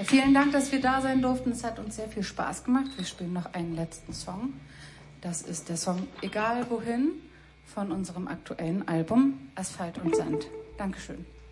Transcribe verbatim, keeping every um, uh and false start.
Vielen Dank, dass wir da sein durften. Es hat uns sehr viel Spaß gemacht. Wir spielen noch einen letzten Song. Das ist der Song Egal wohin von unserem aktuellen Album Asphalt und Sand. Dankeschön.